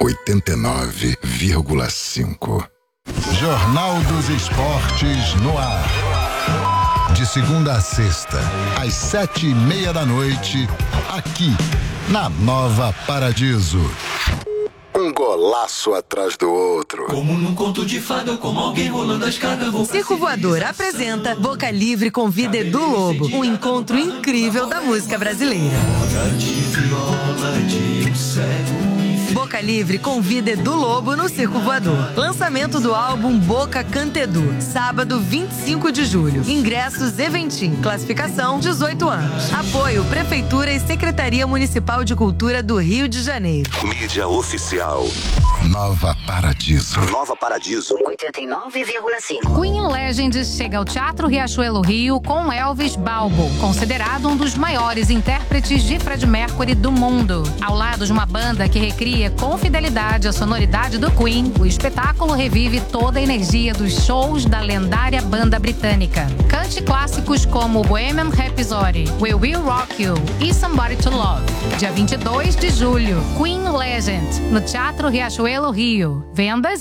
89,5. Jornal dos Esportes no ar. De segunda a sexta, às 7:30 da noite, aqui na Nova Paradiso. Um golaço atrás do outro. Como num conto de fada, como alguém rolando a escada. Circo Voador apresenta Boca Livre convida Edu Lobo, um encontro incrível da música brasileira. Boca Livre convida Edu Lobo no Circo Voador. Lançamento do álbum Boca Canta Edu, sábado 25 de julho. Ingressos Eventim, classificação 18 anos. Apoio Prefeitura e Secretaria Municipal de Cultura do Rio de Janeiro. Mídia oficial. Nova Paradiso. Nova Paradiso. 89,5. Queen Legend chega ao Teatro Riachuelo Rio com Elvis Balbo, considerado um dos maiores intérpretes de Freddie Mercury do mundo. Ao lado de uma banda que recria com fidelidade a sonoridade do Queen, o espetáculo revive toda a energia dos shows da lendária banda britânica. Cante clássicos como Bohemian Rhapsody, We Will Rock You e Somebody to Love. Dia 22 de julho, Queen Legend, no Teatro Riachuelo Rio. Vendas